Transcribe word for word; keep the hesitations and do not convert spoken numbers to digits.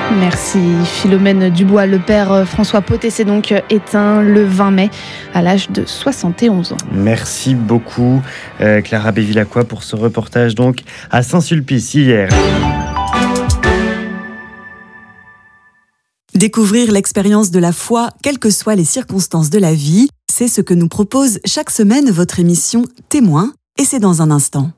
Merci Philomène Dubois. Le père François Pottet s'est donc éteint le vingt mai à l'âge de soixante et onze ans. Merci beaucoup euh, Clara Bévilacqua pour ce reportage donc à Saint-Sulpice hier. Découvrir l'expérience de la foi, quelles que soient les circonstances de la vie, c'est ce que nous propose chaque semaine votre émission Témoin, et c'est dans un instant.